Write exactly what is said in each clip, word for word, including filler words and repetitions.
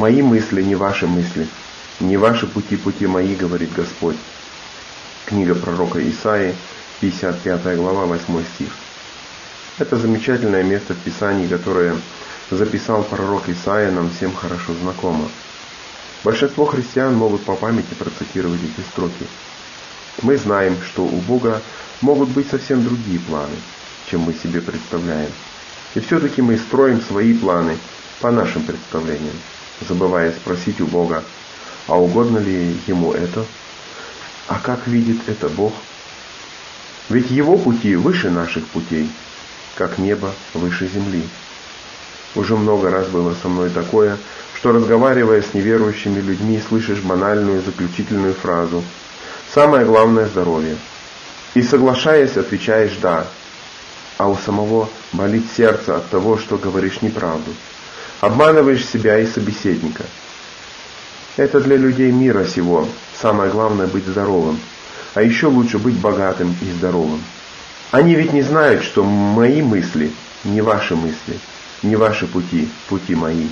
«Мои мысли не ваши мысли, не ваши пути пути мои, говорит Господь». Книга пророка Исаии, пятьдесят пятая глава, восьмой стих. Это замечательное место в Писании, которое записал пророк Исаия, нам всем хорошо знакомо. Большинство христиан могут по памяти процитировать эти строки. Мы знаем, что у Бога могут быть совсем другие планы, чем мы себе представляем. И все-таки мы строим свои планы по нашим представлениям, забывая спросить у Бога, а угодно ли Ему это? А как видит это Бог? Ведь Его пути выше наших путей, как небо выше земли. Уже много раз было со мной такое, что, разговаривая с неверующими людьми, слышишь банальную заключительную фразу «Самое главное – здоровье». И, соглашаясь, отвечаешь «да», а у самого болит сердце от того, что говоришь неправду. Обманываешь себя и собеседника. Это для людей мира сего. Самое главное – быть здоровым. А еще лучше быть богатым и здоровым. Они ведь не знают, что мои мысли не ваши мысли, не ваши пути, пути мои.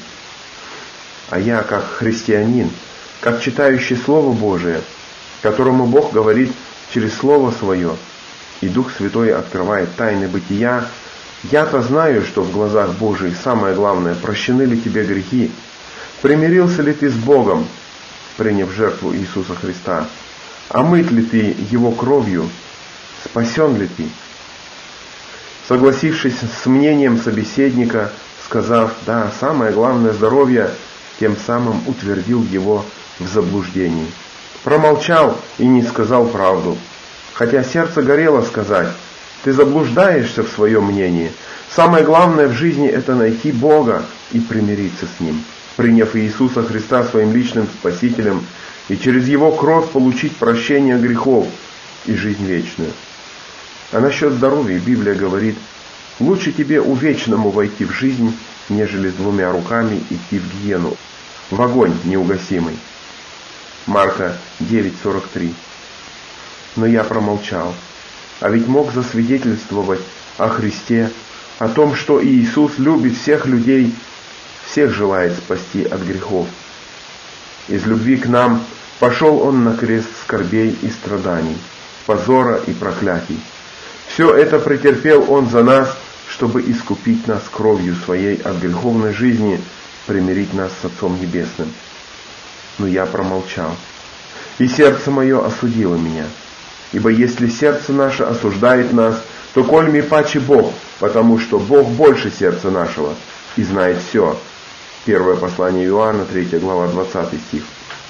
А я, как христианин, как читающий Слово Божие, которому Бог говорит через Слово Свое, и Дух Святой открывает тайны бытия, я-то знаю, что в глазах Божьих самое главное, прощены ли тебе грехи, примирился ли ты с Богом, приняв жертву Иисуса Христа, омыт ли ты Его кровью, спасен ли ты. Согласившись с мнением собеседника, сказав «да, самое главное здоровье», тем самым утвердил его в заблуждении. Промолчал и не сказал правду. Хотя сердце горело сказать, ты заблуждаешься в своем мнении. Самое главное в жизни – это найти Бога и примириться с Ним, приняв Иисуса Христа своим личным Спасителем и через Его кровь получить прощение грехов и жизнь вечную. А насчет здоровья Библия говорит, лучше тебе увечному войти в жизнь, нежели с двумя руками идти в гиену, в огонь неугасимый. Марка девять сорок три. Но я промолчал, а ведь мог засвидетельствовать о Христе, о том, что Иисус любит всех людей, всех желает спасти от грехов. Из любви к нам пошел Он на крест скорбей и страданий, позора и проклятий. Все это претерпел Он за нас, чтобы искупить нас кровью Своей от греховной жизни, примирить нас с Отцом Небесным. Но я промолчал, и сердце мое осудило меня. Ибо если сердце наше осуждает нас, то кольми паче Бог, потому что Бог больше сердца нашего и знает все. Первое послание Иоанна, третья глава, двадцатый стих.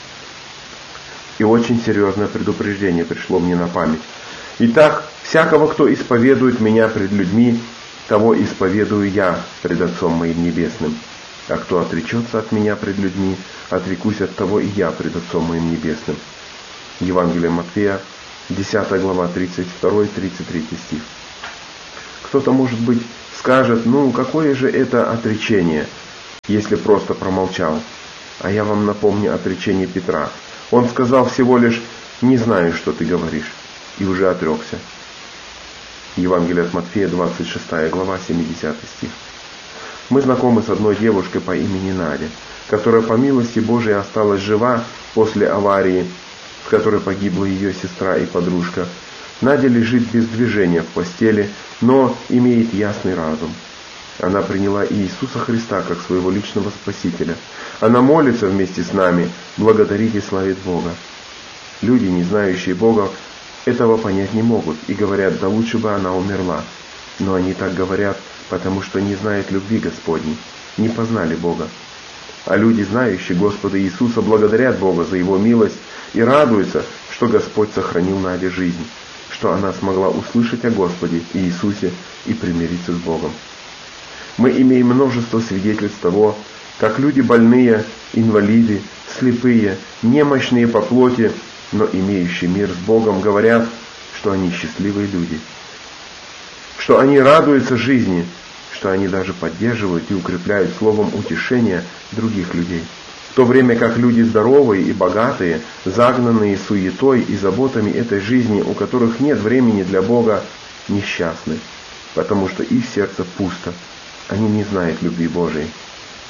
И очень серьезное предупреждение пришло мне на память. Итак, всякого, кто исповедует меня пред людьми, того исповедую я пред Отцом моим Небесным. А кто отречется от меня пред людьми, отрекусь от того и я пред Отцом моим Небесным. Евангелие Матфея, десятая глава, тридцать второй тридцать третий стих. Кто-то, может быть, скажет, ну, какое же это отречение, если просто промолчал. А я вам напомню отречение Петра. Он сказал всего лишь, не знаю, что ты говоришь, и уже отрекся. Евангелие от Матфея, двадцать шестая глава, семидесятый стих. Мы знакомы с одной девушкой по имени Надя, которая по милости Божией осталась жива после аварии, в которой погибла ее сестра и подружка. Надя лежит без движения в постели, но имеет ясный разум. Она приняла Иисуса Христа как своего личного Спасителя. Она молится вместе с нами, благодарит и славит Бога. Люди, не знающие Бога, этого понять не могут и говорят, да лучше бы она умерла. Но они так говорят, потому что не знают любви Господней, не познали Бога. А люди, знающие Господа Иисуса, благодарят Бога за Его милость и радуются, что Господь сохранил Наде жизнь, что она смогла услышать о Господе Иисусе и примириться с Богом. Мы имеем множество свидетельств того, как люди больные, инвалиды, слепые, немощные по плоти, но имеющие мир с Богом, говорят, что они счастливые люди, что они радуются жизни, что они даже поддерживают и укрепляют словом утешения других людей. В то время как люди здоровые и богатые, загнанные суетой и заботами этой жизни, у которых нет времени для Бога, несчастны, потому что их сердце пусто, они не знают любви Божией.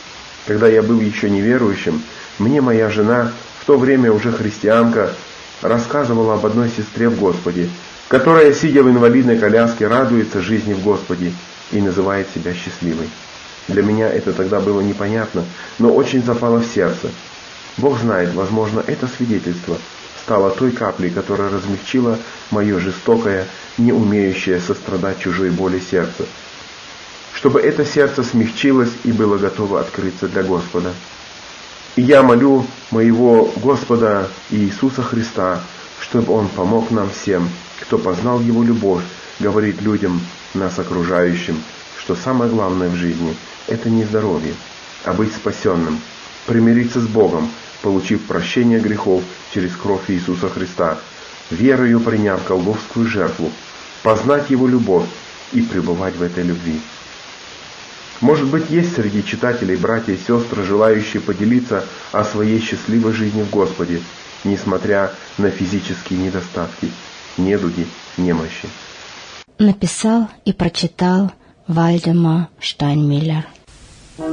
Когда я был еще неверующим, мне моя жена, в то время уже христианка, рассказывала об одной сестре в Господе, которая, сидя в инвалидной коляске, радуется жизни в Господе и называет себя счастливой. Для меня это тогда было непонятно, но очень запало в сердце. Бог знает, возможно, это свидетельство стало той каплей, которая размягчила мое жестокое, не умеющее сострадать чужой боли сердце, чтобы это сердце смягчилось и было готово открыться для Господа. И я молю моего Господа Иисуса Христа, чтобы Он помог нам всем, кто познал Его любовь, говорить людям, нас окружающим, что самое главное в жизни – это не здоровье, а быть спасенным, примириться с Богом, получив прощение грехов через кровь Иисуса Христа, верою приняв голгофскую жертву, познать Его любовь и пребывать в этой любви. Может быть, есть среди читателей братья и сестры, желающие поделиться о своей счастливой жизни в Господе, несмотря на физические недостатки, недуги, немощи. Написал и прочитал Вальдемар Штайнмиллер.